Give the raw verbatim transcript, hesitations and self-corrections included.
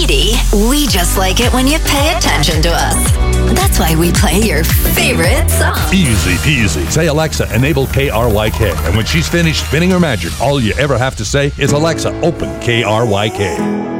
Katie. We just like it when you pay attention to us. That's why we play your favorite song. Easy peasy. Say, Alexa, enable K R Y K. And when she's finished spinning her magic, all you ever have to say is, Alexa, open K R Y K.